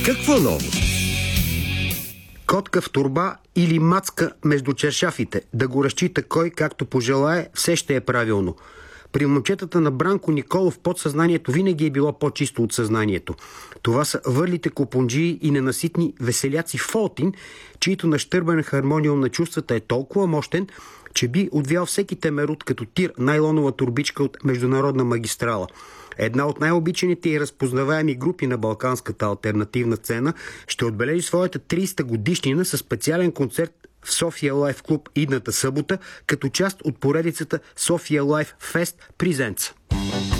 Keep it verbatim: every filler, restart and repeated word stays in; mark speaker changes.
Speaker 1: Какво ново?
Speaker 2: Котка в торба или мацка между чершафите. Да го разчита кой както пожелае, все ще е правилно. При момчетата на Бранко Николов подсъзнанието винаги е било по-чисто от съзнанието. Това са върлите копунджии и ненаситни веселяци Фолтин, чието нащърбен хармониум на чувствата е толкова мощен, че би отвял всеки темерут като тир найлонова турбичка от международна магистрала. Една от най-обичаните и разпознаваеми групи на балканската алтернативна сцена ще отбележи своята тридесета годишнина със специален концерт в София Лайф Клуб идната събота, като част от поредицата София Лайф Фест Презентс.